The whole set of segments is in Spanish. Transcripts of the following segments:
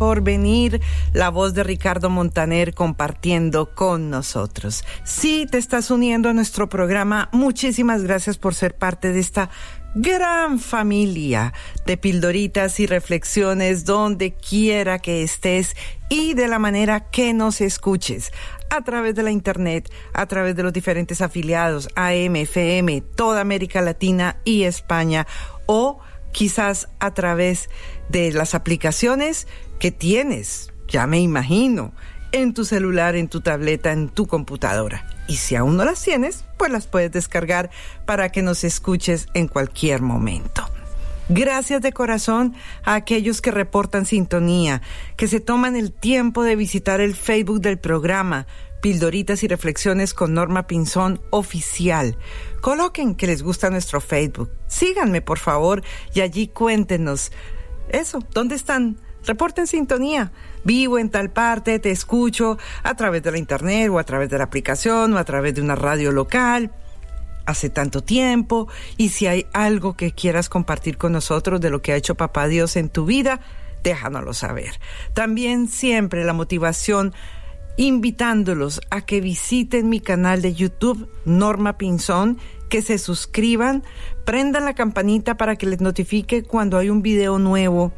por venir. La voz de Ricardo Montaner compartiendo con nosotros. Si te estás uniendo a nuestro programa, muchísimas gracias por ser parte de esta gran familia de pildoritas y reflexiones donde quiera que estés y de la manera que nos escuches. A través de la internet, a través de los diferentes afiliados, AM, FM, toda América Latina y España, o quizás a través de las aplicaciones que tienes, ya me imagino, en tu celular, en tu tableta, en tu computadora. Y si aún no las tienes, pues las puedes descargar para que nos escuches en cualquier momento. Gracias de corazón a aquellos que reportan sintonía, que se toman el tiempo de visitar el Facebook del programa Pildoritas y Reflexiones con Norma Pinzón Oficial. Coloquen que les gusta nuestro Facebook. Síganme, por favor, y allí cuéntenos eso, ¿dónde están? Reporten sintonía. Vivo en tal parte, te escucho a través de la internet o a través de la aplicación o a través de una radio local. Hace tanto tiempo, y si hay algo que quieras compartir con nosotros de lo que ha hecho Papá Dios en tu vida, déjanoslo saber. También siempre la motivación, invitándolos a que visiten mi canal de YouTube, Norma Pinzón, que se suscriban, prendan la campanita para que les notifique cuando hay un video nuevo,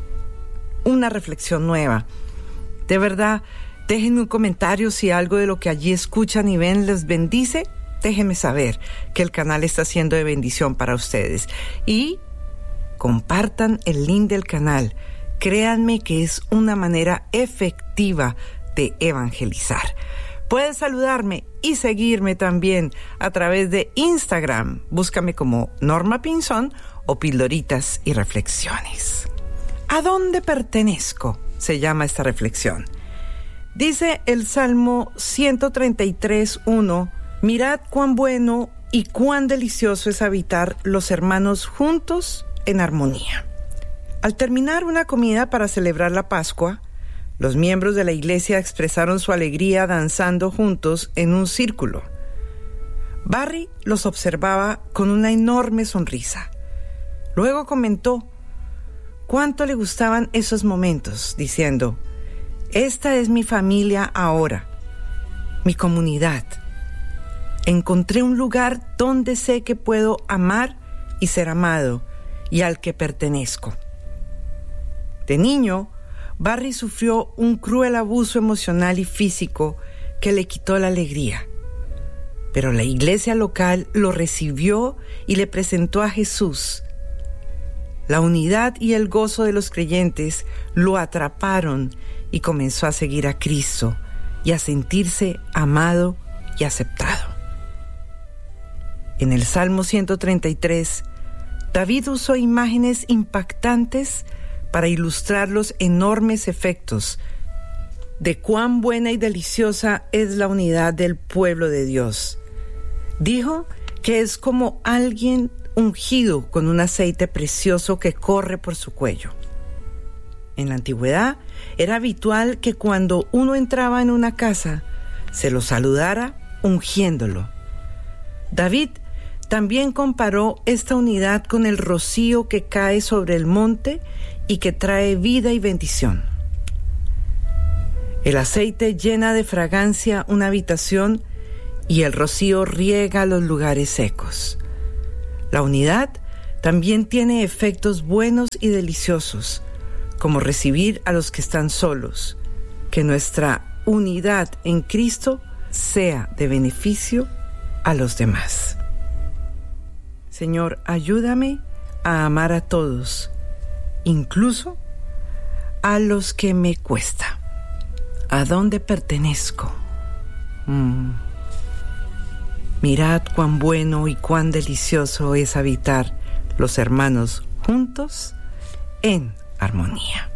una reflexión nueva. De verdad, déjenme un comentario si algo de lo que allí escuchan y ven les bendice. Déjenme saber que el canal está siendo de bendición para ustedes. Y compartan el link del canal. Créanme que es una manera efectiva de evangelizar. Puedes saludarme y seguirme también a través de Instagram. Búscame como Norma Pinzón o Pildoritas y Reflexiones. ¿A dónde pertenezco? Se llama esta reflexión. Dice el Salmo 133:1: mirad cuán bueno y cuán delicioso es habitar los hermanos juntos en armonía. Al terminar una comida para celebrar la Pascua, los miembros de la iglesia expresaron su alegría danzando juntos en un círculo. Barry los observaba con una enorme sonrisa. Luego comentó cuánto le gustaban esos momentos, diciendo: esta es mi familia ahora, mi comunidad. Encontré un lugar donde sé que puedo amar y ser amado, y al que pertenezco. De niño, Barry sufrió un cruel abuso emocional y físico que le quitó la alegría. Pero la iglesia local lo recibió y le presentó a Jesús. La unidad y el gozo de los creyentes lo atraparon y comenzó a seguir a Cristo y a sentirse amado y aceptado. En el Salmo 133, David usó imágenes impactantes para ilustrar los enormes efectos de cuán buena y deliciosa es la unidad del pueblo de Dios. Dijo que es como alguien ungido con un aceite precioso que corre por su cuello. En la antigüedad era habitual que cuando uno entraba en una casa se lo saludara ungiéndolo. David también comparó esta unidad con el rocío que cae sobre el monte y que trae vida y bendición. El aceite llena de fragancia una habitación y el rocío riega los lugares secos. La unidad también tiene efectos buenos y deliciosos, como recibir a los que están solos, que nuestra unidad en Cristo sea de beneficio a los demás. Señor, ayúdame a amar a todos, incluso a los que me cuesta. ¿A dónde pertenezco? Mirad cuán bueno y cuán delicioso es habitar los hermanos juntos en armonía.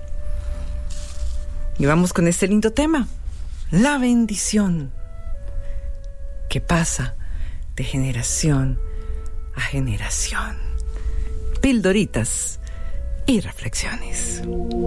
Y vamos con este lindo tema, la bendición, que pasa de generación a generación. Pildoritas y reflexiones.